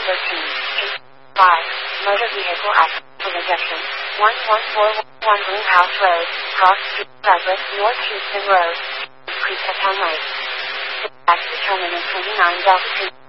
5. Motor vehicle accident with ejection. 11411 Blue House Road, Cross Street, Douglas, North Houston Road. Creek Town Lake. Taxi terminal 29 Delta 2.